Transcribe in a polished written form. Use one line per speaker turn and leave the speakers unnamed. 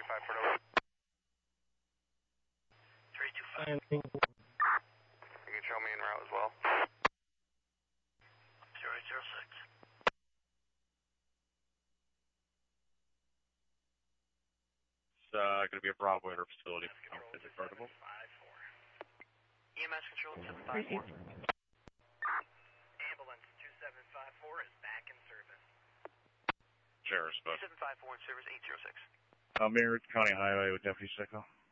325 Port over.
325.
You can show me en route as well.
0806.
It's going to be a Bravo at our facility. Is it guardable?
EMS control 754. Ambulance 2754 is back in service.
Sheriff's, but
2754 in service 806.
Mayor County Highway with Deputy Sicko.